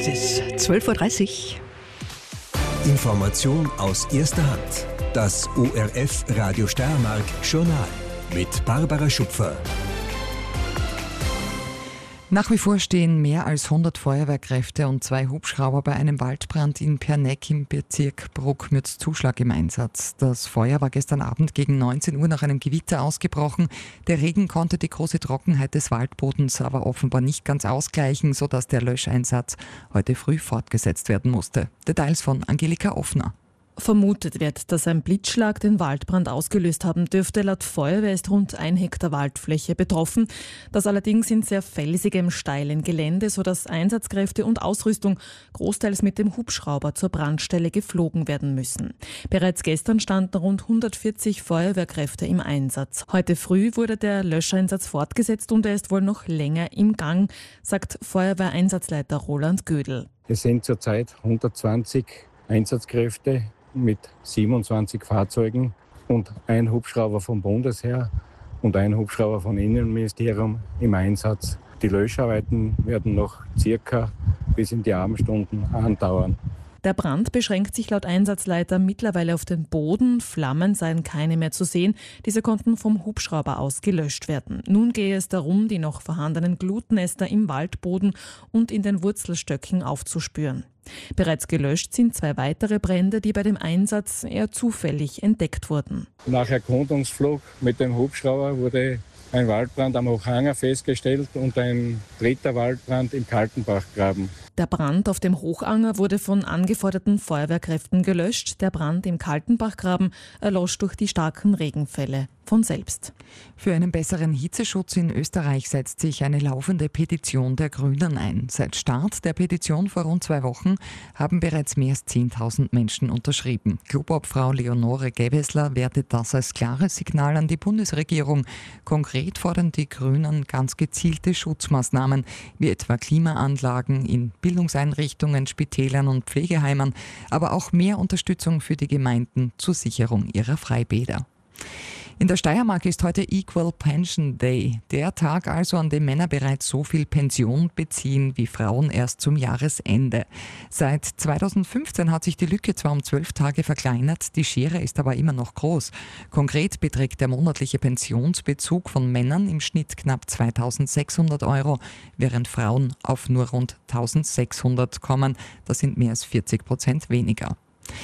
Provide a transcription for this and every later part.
Es ist 12:30 Uhr. Information aus erster Hand. Das ORF Radio Steiermark Journal mit Barbara Schupfer. Nach wie vor stehen mehr als 100 Feuerwehrkräfte und 2 Hubschrauber bei einem Waldbrand in Perneck im Bezirk Bruck-Mürzzuschlag im Einsatz. Das Feuer war gestern Abend gegen 19 Uhr nach einem Gewitter ausgebrochen. Der Regen konnte die große Trockenheit des Waldbodens aber offenbar nicht ganz ausgleichen, sodass der Löscheinsatz heute früh fortgesetzt werden musste. Details von Angelika Offner. Vermutet wird, dass ein Blitzschlag den Waldbrand ausgelöst haben dürfte. Laut Feuerwehr ist rund 1 Hektar Waldfläche betroffen. Das allerdings in sehr felsigem, steilen Gelände, sodass Einsatzkräfte und Ausrüstung großteils mit dem Hubschrauber zur Brandstelle geflogen werden müssen. Bereits gestern standen rund 140 Feuerwehrkräfte im Einsatz. Heute früh wurde der Löscheinsatz fortgesetzt und er ist wohl noch länger im Gang, sagt Feuerwehreinsatzleiter Roland Gödel. Es sind zurzeit 120 Einsatzkräfte mit 27 Fahrzeugen und ein Hubschrauber vom Bundesheer und ein Hubschrauber vom Innenministerium im Einsatz. Die Löscharbeiten werden noch circa bis in die Abendstunden andauern. Der Brand beschränkt sich laut Einsatzleiter mittlerweile auf den Boden. Flammen seien keine mehr zu sehen. Diese konnten vom Hubschrauber aus gelöscht werden. Nun gehe es darum, die noch vorhandenen Glutnester im Waldboden und in den Wurzelstöcken aufzuspüren. Bereits gelöscht sind 2 weitere Brände, die bei dem Einsatz eher zufällig entdeckt wurden. Nach Erkundungsflug mit dem Hubschrauber wurde ein Waldbrand am Hochanger festgestellt und ein 3. Waldbrand im Kaltenbachgraben. Der Brand auf dem Hochanger wurde von angeforderten Feuerwehrkräften gelöscht. Der Brand im Kaltenbachgraben erlosch durch die starken Regenfälle von selbst. Für einen besseren Hitzeschutz in Österreich setzt sich eine laufende Petition der Grünen ein. Seit Start der Petition vor rund 2 Wochen haben bereits mehr als 10.000 Menschen unterschrieben. Clubobfrau Leonore Gewessler wertet das als klares Signal an die Bundesregierung. Konkret fordern die Grünen ganz gezielte Schutzmaßnahmen, wie etwa Klimaanlagen in Bildungseinrichtungen, Spitälern und Pflegeheimen, aber auch mehr Unterstützung für die Gemeinden zur Sicherung ihrer Freibäder. In der Steiermark ist heute Equal Pension Day, der Tag also, an dem Männer bereits so viel Pension beziehen wie Frauen erst zum Jahresende. Seit 2015 hat sich die Lücke zwar um 12 Tage verkleinert, die Schere ist aber immer noch groß. Konkret beträgt der monatliche Pensionsbezug von Männern im Schnitt knapp 2.600 €, während Frauen auf nur rund 1.600 kommen. Das sind mehr als 40% weniger.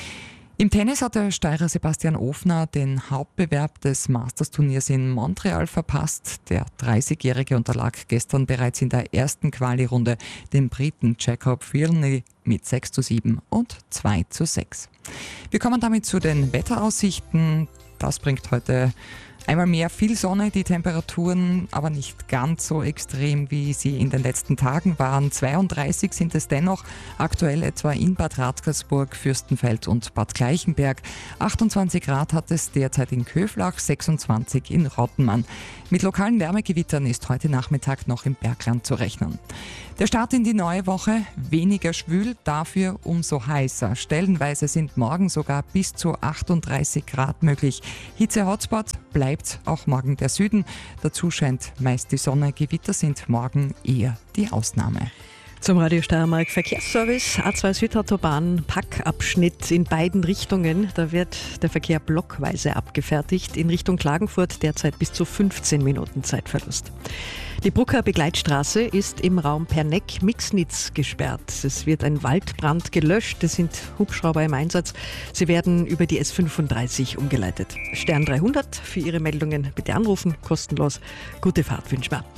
Im Tennis hat der Steirer Sebastian Ofner den Hauptbewerb des Masters-Turniers in Montreal verpasst. Der 30-Jährige unterlag gestern bereits in der ersten Quali-Runde dem Briten Jacob Fearnley mit 6:7 und 2:6. Wir kommen damit zu den Wetteraussichten. Das bringt heute einmal mehr viel Sonne, die Temperaturen aber nicht ganz so extrem, wie sie in den letzten Tagen waren. 32 sind es dennoch, aktuell etwa in Bad Radkersburg, Fürstenfeld und Bad Gleichenberg. 28 Grad hat es derzeit in Köflach, 26 in Rottenmann. Mit lokalen Wärmegewittern ist heute Nachmittag noch im Bergland zu rechnen. Der Start in die neue Woche, weniger schwül, dafür umso heißer. Stellenweise sind morgen sogar bis zu 38 Grad möglich. Hitze-Hotspot bleibt auch morgen der Süden. Dazu scheint meist die Sonne. Gewitter sind morgen eher die Ausnahme. Zum Radio Steiermark Verkehrsservice, A2 Südautobahn, Packabschnitt in beiden Richtungen. Da wird der Verkehr blockweise abgefertigt. In Richtung Klagenfurt derzeit bis zu 15 Minuten Zeitverlust. Die Brucker Begleitstraße ist im Raum Perneck-Mixnitz gesperrt. Es wird ein Waldbrand gelöscht. Es sind Hubschrauber im Einsatz. Sie werden über die S35 umgeleitet. Stern 300 für Ihre Meldungen bitte anrufen, kostenlos. Gute Fahrt wünschen wir.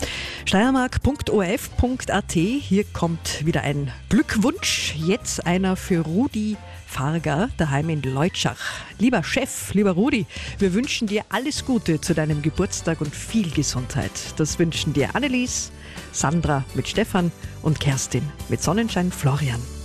Steiermark.orf.at. Hier kommt wieder ein Glückwunsch. Jetzt einer für Rudi Farger, daheim in Leutschach. Lieber Chef, lieber Rudi, wir wünschen dir alles Gute zu deinem Geburtstag und viel Gesundheit. Das wünschen dir Annelies, Sandra mit Stefan und Kerstin mit Sonnenschein Florian.